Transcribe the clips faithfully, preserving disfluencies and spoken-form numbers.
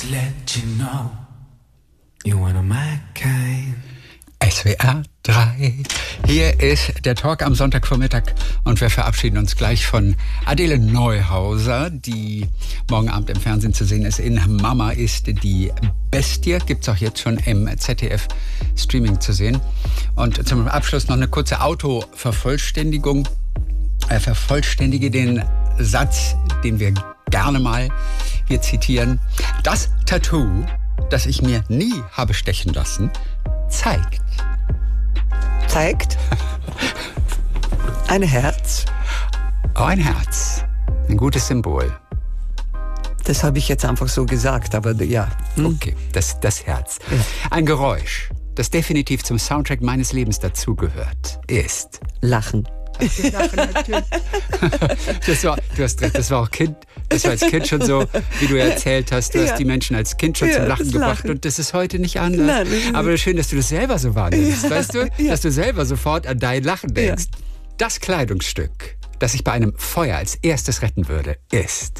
let you know you're one of my kind. S W R drei. Hier ist der Talk am Sonntagvormittag und wir verabschieden uns gleich von Adele Neuhauser, die morgen Abend im Fernsehen zu sehen ist. In Mama ist die Bestie, gibt's auch jetzt schon im Z D F Streaming zu sehen. Und zum Abschluss noch eine kurze Autovervollständigung. Er vervollständige den Satz, den wir gerne mal hier zitieren. Das Tattoo, das ich mir nie habe stechen lassen, zeigt. Zeigt? Ein Herz. Oh, ein Herz. Ein gutes Symbol. Das habe ich jetzt einfach so gesagt, aber ja. Hm? Okay, das, das Herz. Ja. Ein Geräusch, das definitiv zum Soundtrack meines Lebens dazugehört, ist Lachen. Lachen natürlich. Das war, du hast recht, das war auch Kind, das war als Kind schon so, wie du erzählt hast. Du ja. hast die Menschen als Kind schon ja, zum Lachen gebracht Lachen. Und das ist heute nicht anders. Nein, nicht. Aber schön, dass du das selber so wahrnimmst, ja. weißt du? Ja. Dass du selber sofort an dein Lachen denkst. Ja. Das Kleidungsstück, das ich bei einem Feuer als erstes retten würde, ist...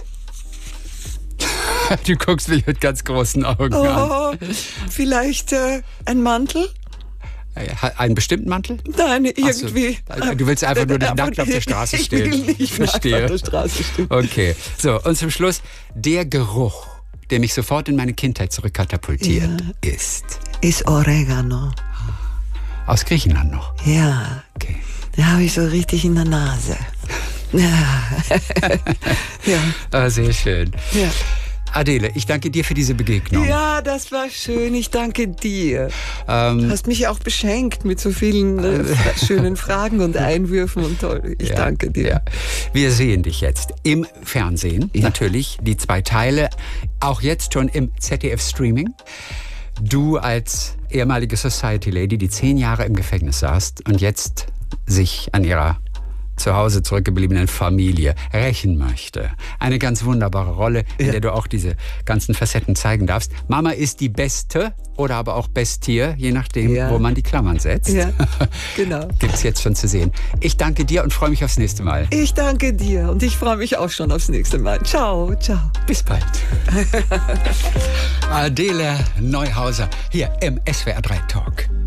Du guckst mich mit ganz großen Augen oh, an. Vielleicht äh, ein Mantel? Einen bestimmten Mantel? Nein, irgendwie. So, du willst einfach nur nicht nackt auf der Straße stehen. Ich will nicht verstehe. Nackt auf der Straße stehen. Okay, so und zum Schluss der Geruch, der mich sofort in meine Kindheit zurückkatapultiert, ja. ist... Ist Oregano. Aus Griechenland noch? Ja. Okay. Den habe ich so richtig in der Nase. Ja. ja. Ah, sehr schön. Ja. Adele, ich danke dir für diese Begegnung. Ja, das war schön. Ich danke dir. Ähm, du hast mich auch beschenkt mit so vielen äh, schönen Fragen und Einwürfen und toll. Ich ja, danke dir. Ja. Wir sehen dich jetzt im Fernsehen, ja. natürlich, die zwei Teile, auch jetzt schon im Z D F Streaming. Du als ehemalige Society Lady, die zehn Jahre im Gefängnis saßt und jetzt sich an ihrer zu Hause zurückgebliebenen Familie rächen möchte. Eine ganz wunderbare Rolle, in ja. der du auch diese ganzen Facetten zeigen darfst. Mama ist die Beste oder aber auch Bestie, je nachdem, ja. wo man die Klammern setzt. Ja, genau. Gibt's jetzt schon zu sehen. Ich danke dir und freue mich aufs nächste Mal. Ich danke dir und ich freue mich auch schon aufs nächste Mal. Ciao, ciao. Bis bald. Adele Neuhauser hier im S W R drei Talk.